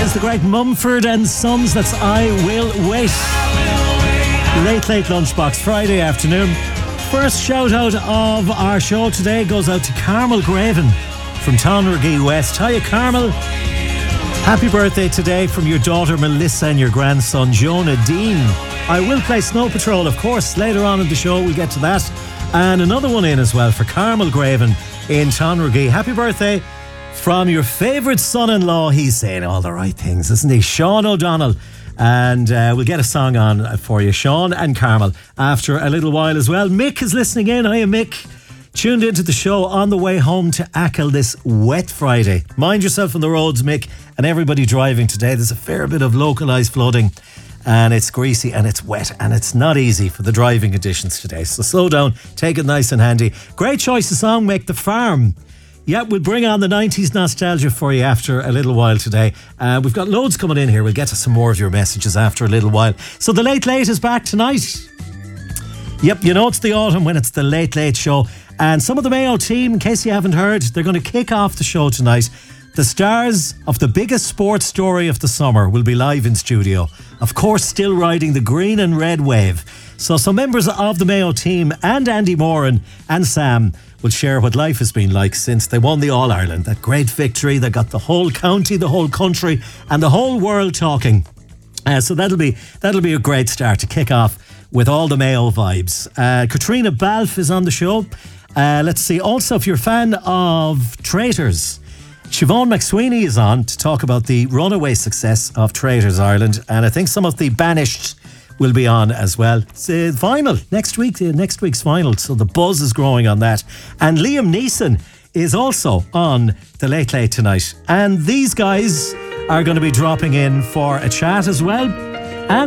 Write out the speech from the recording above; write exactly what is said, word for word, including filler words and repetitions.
is the great Mumford and Sons. That's I Will Wait. Late, late lunchbox Friday afternoon. First shout out of our show today goes out to Carmel Graven from Tonragee West. Hiya, Carmel. Happy birthday today from your daughter Melissa and your grandson Jonah Dean. I will play Snow Patrol, of course, later on in the show. We'll get to that. And another one in as well for Carmel Graven in Tonragee. Happy birthday from your favourite son-in-law. He's saying all the right things, isn't he? Sean O'Donnell. And uh, we'll get a song on for you, Sean and Carmel, after a little while as well. Mick is listening in. Hiya, Mick. Tuned into the show on the way home to Achill this wet Friday. Mind yourself on the roads, Mick, and everybody driving today. There's a fair bit of localised flooding, and it's greasy and it's wet, and it's not easy for the driving conditions today. So slow down, take it nice and handy. Great choice of song, Mick, The Farm. Yeah, we'll bring on the nineties nostalgia for you after a little while today. Uh, we've got loads coming in here. We'll get to some more of your messages after a little while. So the Late Late is back tonight. Yep, you know it's the autumn when it's the Late Late show. And some of the Mayo team, in case you haven't heard, they're going to kick off the show tonight. The stars of the biggest sports story of the summer will be live in studio. Of course, still riding the green and red wave. So some members of the Mayo team and Andy Moran and Sam will share what life has been like since they won the All-Ireland. That great victory that got the whole county, the whole country and the whole world talking. Uh, so that'll be that'll be a great start to kick off with all the Mayo vibes. Uh, Katrina Balfe is on the show. Uh, let's see. Also, if you're a fan of Traitors, Siobhan McSweeney is on to talk about the runaway success of Traitors Ireland. And I think some of the Banished will be on as well. It's uh, final next week, uh, next week's final. So the buzz is growing on that. And Liam Neeson is also on the Late Late tonight. And these guys are going to be dropping in for a chat as well.